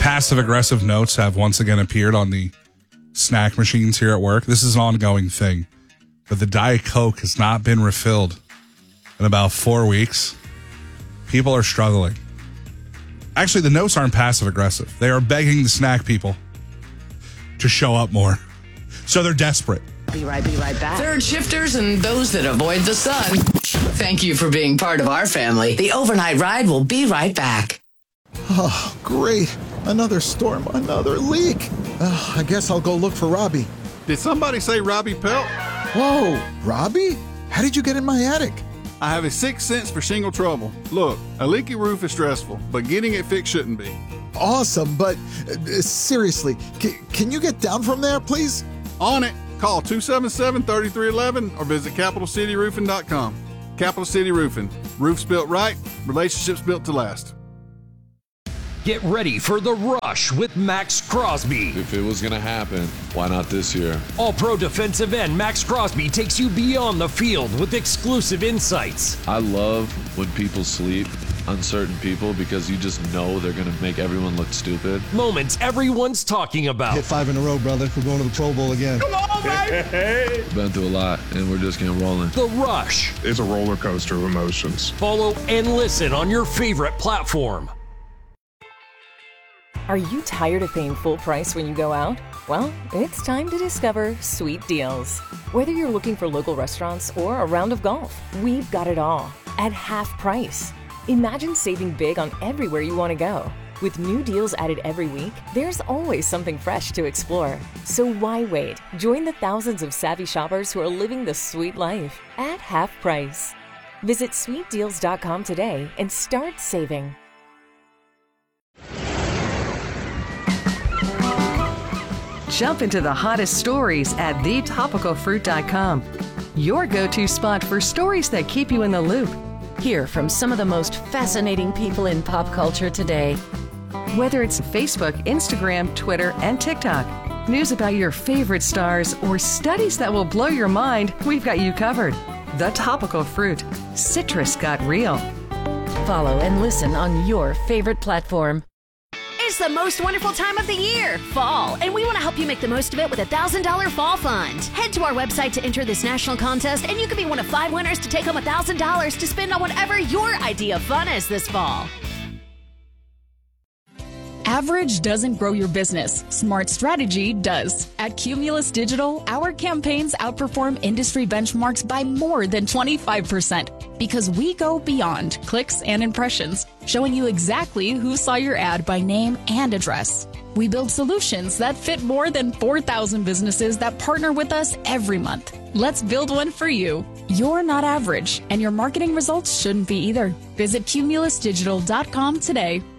Passive-aggressive notes have once again appeared on the snack machines here at work. This is an ongoing thing. But the Diet Coke has not been refilled in about 4 weeks. People are struggling. Actually, the notes aren't passive-aggressive. They are begging the snack people to show up more. So they're desperate. Be right back. Third shifters and those that avoid the sun. Thank you for being part of our family. The overnight ride will be right back. Oh, great. Another storm, another leak. I guess I'll go look for Robbie. Did somebody say Robbie Pelt? Whoa, Robbie? How did you get in my attic? I have a sixth sense for shingle trouble. Look, a leaky roof is stressful, but getting it fixed shouldn't be. Awesome, but seriously, can you get down from there, please? On it. Call 277-3311 or visit CapitalCityRoofing.com. Capital City Roofing. Roofs built right, relationships built to last. Get ready for The Rush with Max Crosby. If it was going to happen, why not this year? All-pro defensive end Max Crosby takes you beyond the field with exclusive insights. I love when people sleep on certain people because you just know they're going to make everyone look stupid. Moments everyone's talking about. Hit 5 in a row, brother. We're going to the Pro Bowl again. Come on, baby! Been through a lot, and we're just getting rolling. The Rush. It's a roller coaster of emotions. Follow and listen on your favorite platform. Are you tired of paying full price when you go out? Well, it's time to discover Sweet Deals. Whether you're looking for local restaurants or a round of golf, we've got it all at half price. Imagine saving big on everywhere you want to go. With new deals added every week, there's always something fresh to explore. So why wait? Join the thousands of savvy shoppers who are living the sweet life at half price. Visit sweetdeals.com today and start saving. Jump into the hottest stories at thetopicalfruit.com. Your go-to spot for stories that keep you in the loop. Hear from some of the most fascinating people in pop culture today. Whether it's Facebook, Instagram, Twitter, and TikTok, news about your favorite stars, or studies that will blow your mind, we've got you covered. The Topical Fruit. Citrus got real. Follow and listen on your favorite platform. It's the most wonderful time of the year, fall, and we want to help you make the most of it with a $1,000 fall fund. Head to our website to enter this national contest, and you could be one of 5 winners to take home $1,000 to spend on whatever your idea of fun is this fall. Average doesn't grow your business. Smart strategy does. At Cumulus Digital, our campaigns outperform industry benchmarks by more than 25% because we go beyond clicks and impressions, showing you exactly who saw your ad by name and address. We build solutions that fit more than 4,000 businesses that partner with us every month. Let's build one for you. You're not average, and your marketing results shouldn't be either. Visit cumulusdigital.com today.